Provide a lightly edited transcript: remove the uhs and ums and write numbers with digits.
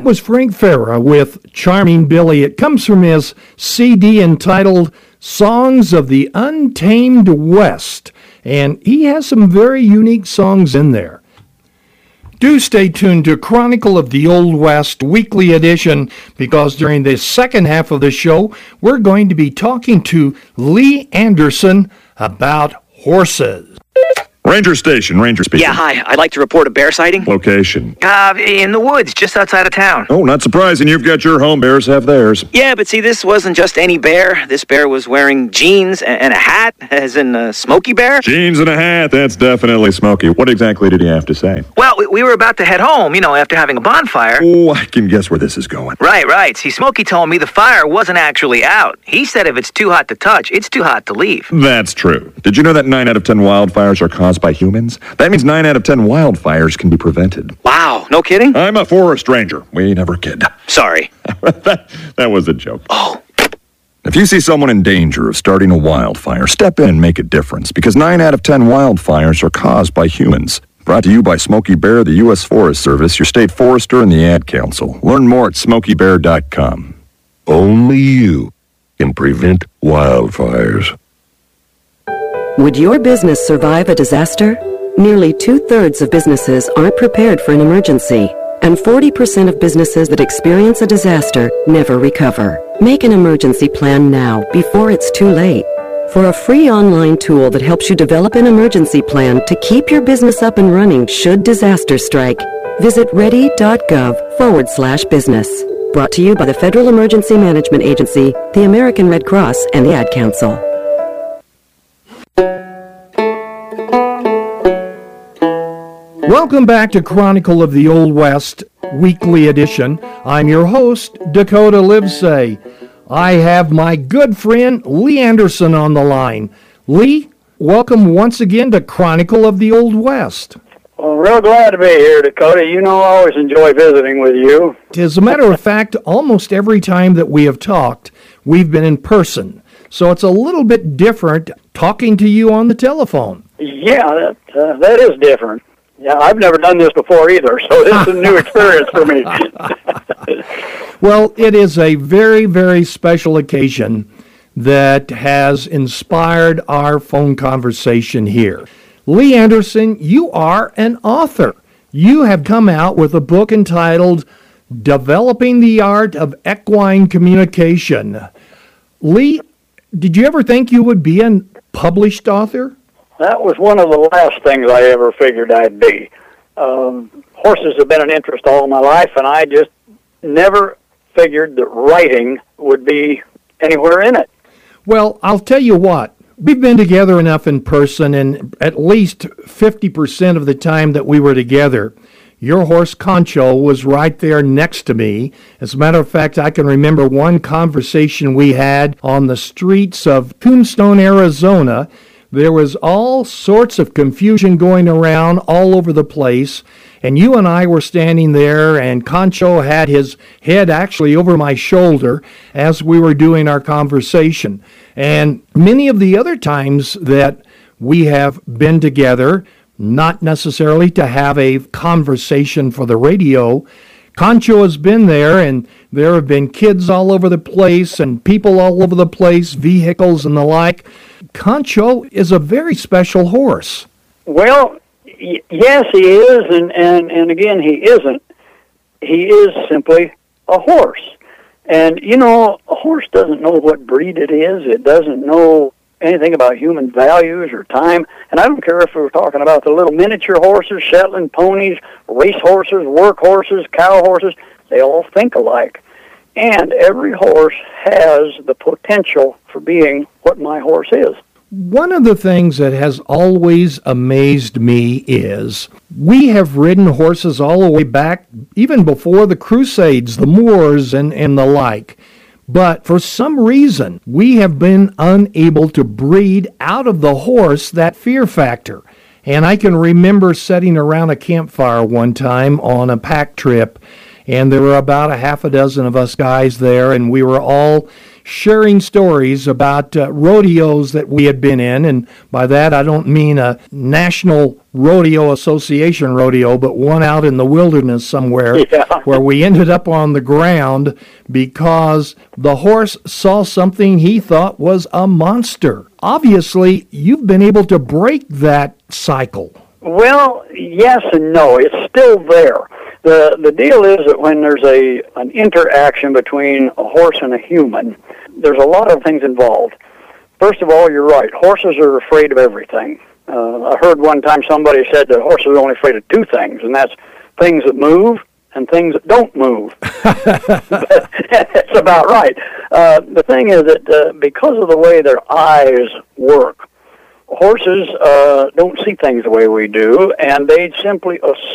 That was Frank Farah with Charming Billy. It comes from his CD entitled Songs of the Untamed West, and he has some very unique songs in there. Do stay tuned to Chronicle of the Old West Weekly Edition, because during the second half of the show, we're going to be talking to Lee Anderson about horses. Ranger Station, Ranger speaking. Yeah, hi. I'd like to report a bear sighting. Location. In the woods, just outside of town. Oh, not surprising. You've got your home. Bears have theirs. Yeah, but see, this wasn't just any bear. This bear was wearing jeans and a hat, as in a Smokey Bear. Jeans and a hat. That's definitely Smokey. What exactly did he have to say? Well, we were about to head home, after having a bonfire. Oh, I can guess where this is going. Right. See, Smokey told me the fire wasn't actually out. He said if it's too hot to touch, it's too hot to leave. That's true. Did you know that 9 out of 10 wildfires are caused by humans? That means 9 out of 10 wildfires can be prevented. Wow, no kidding? I'm a forest ranger. We never kid. Sorry. that was a joke. Oh. If you see someone in danger of starting a wildfire, step in and make a difference, because 9 out of 10 wildfires are caused by humans. Brought to you by Smokey Bear, the U.S. Forest Service, your state forester, and the Ad Council. Learn more at smokeybear.com. Only you can prevent wildfires. Would your business survive a disaster? Nearly 2/3 of businesses aren't prepared for an emergency, and 40% of businesses that experience a disaster never recover. Make an emergency plan now before it's too late. For a free online tool that helps you develop an emergency plan to keep your business up and running should disaster strike, visit ready.gov/business. Brought to you by the Federal Emergency Management Agency, the American Red Cross, and the Ad Council. Welcome back to Chronicle of the Old West Weekly Edition. I'm your host, Dakota Livesay. I have my good friend Lee Anderson on the line. Lee, welcome once again to Chronicle of the Old West. Well, real glad to be here, Dakota. I always enjoy visiting with you. As a matter of fact, almost every time that we have talked, we've been in person. So it's a little bit different talking to you on the telephone. Yeah, that is different. Yeah, I've never done this before either, so this is a new experience for me. Well, it is a very, very special occasion that has inspired our phone conversation here. Lee Anderson, you are an author. You have come out with a book entitled Developing the Art of Equine Communication. Lee, did you ever think you would be a published author? That was one of the last things I ever figured I'd be. Horses have been an interest all my life, and I just never figured that writing would be anywhere in it. Well, I'll tell you what. We've been together enough in person, and at least 50% of the time that we were together, your horse Concho was right there next to me. As a matter of fact, I can remember one conversation we had on the streets of Tombstone, Arizona. There was all sorts of confusion going around all over the place, and you and I were standing there, and Concho had his head actually over my shoulder as we were doing our conversation. And many of the other times that we have been together, not necessarily to have a conversation for the radio, Concho has been there, and there have been kids all over the place and people all over the place, vehicles and the like. Concho is a very special horse. Well, yes, he is, and again, he isn't. He is simply a horse. And, a horse doesn't know what breed it is. It doesn't know anything about human values or time. And I don't care if we're talking about the little miniature horses, Shetland ponies, race horses, work horses, cow horses. They all think alike. And every horse has the potential for being what my horse is. One of the things that has always amazed me is we have ridden horses all the way back, even before the Crusades, the Moors, and the like. But for some reason, we have been unable to breed out of the horse that fear factor. And I can remember sitting around a campfire one time on a pack trip, and there were about a half a dozen of us guys there, and we were all sharing stories about rodeos that we had been in. And by that, I don't mean a National Rodeo Association rodeo, but one out in the wilderness somewhere where we ended up on the ground because the horse saw something he thought was a monster. Obviously, you've been able to break that cycle. Well, yes and no. It's still there. The deal is that when there's an interaction between a horse and a human, there's a lot of things involved. First of all, you're right. Horses are afraid of everything. I heard one time somebody said that horses are only afraid of two things, and that's things that move and things that don't move. That's about right. The thing is that because of the way their eyes work, horses don't see things the way we do, and they simply assume